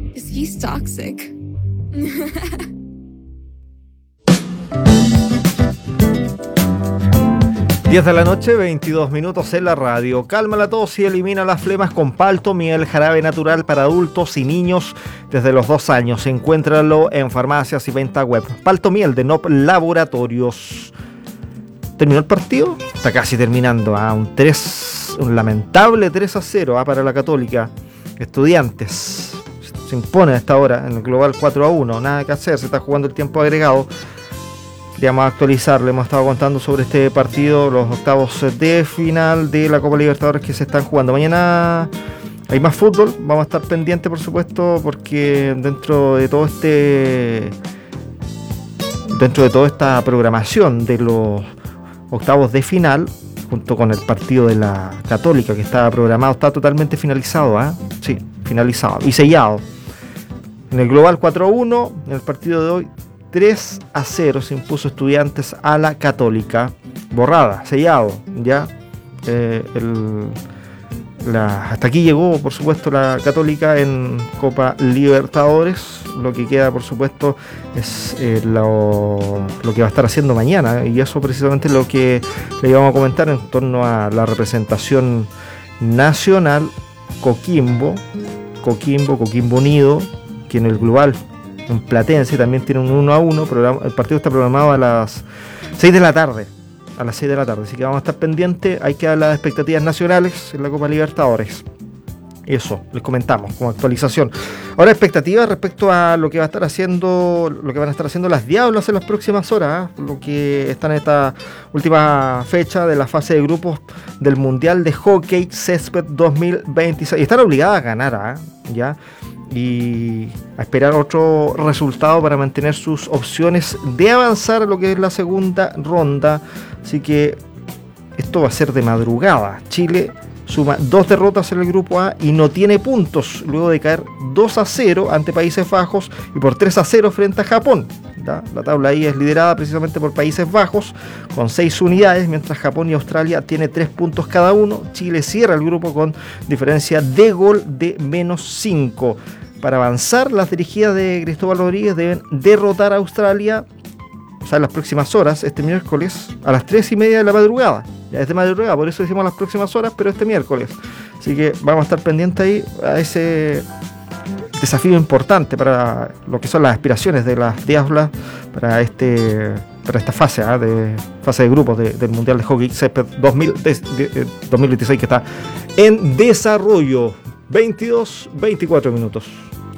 He's toxic. 10 de la noche, 22 minutos en la radio. Calma la tos y elimina las flemas con Paltomiel, jarabe natural para adultos y niños desde los 2 años. Encuéntralo en farmacias y venta web. Paltomiel de Nop Laboratorios. ¿Terminó el partido? Está casi terminando. Un lamentable 3-0 para la Católica. Estudiantes se impone a esta hora en el global 4-1. Nada que hacer, se está jugando el tiempo agregado. Queríamos actualizar, le hemos estado contando sobre este partido, los octavos de final de la Copa Libertadores que se están jugando. Mañana hay más fútbol, vamos a estar pendientes por supuesto, porque dentro de toda esta programación de los octavos de final, junto con el partido de la Católica que estaba programado, está totalmente finalizado, sí, finalizado y sellado. En el global 4-1, en el partido de hoy, 3-0 se impuso Estudiantes a la Católica. Borrada, sellado, ya. Hasta aquí llegó, por supuesto, la Católica en Copa Libertadores. Lo que queda, por supuesto, es lo que va a estar haciendo mañana. Y eso precisamente es lo que le íbamos a comentar en torno a la representación nacional. Coquimbo Unido, que en el global en Platense también tiene un 1-1. El partido está programado a las 6 de la tarde. Así que vamos a estar pendientes. Hay que dar las expectativas nacionales en la Copa Libertadores. Eso, les comentamos como actualización. Ahora, expectativas respecto a lo que van a estar haciendo las Diablas en las próximas horas, lo que están en esta última fecha de la fase de grupos del Mundial de Hockey Césped 2026. Y están obligadas a ganar, ya. Y a esperar otro resultado para mantener sus opciones de avanzar a lo que es la segunda ronda. Así que esto va a ser de madrugada. Chile suma 2 derrotas en el grupo A y no tiene puntos luego de caer 2-0 ante Países Bajos y por 3-0 frente a Japón. La tabla ahí es liderada precisamente por Países Bajos con 6 unidades, mientras Japón y Australia tienen 3 puntos cada uno. Chile cierra el grupo con diferencia de gol de -5. Para avanzar, las dirigidas de Cristóbal Rodríguez deben derrotar a Australia, o sea, en las próximas horas, este miércoles a las 3:30 de la madrugada. Ya es de madrugada, por eso decimos las próximas horas, pero este miércoles. Así que vamos a estar pendientes ahí a ese desafío importante para lo que son las aspiraciones de las Diablas para esta fase de grupos del Mundial de Hockey Césped 2026 que está en desarrollo. 22-24 minutos.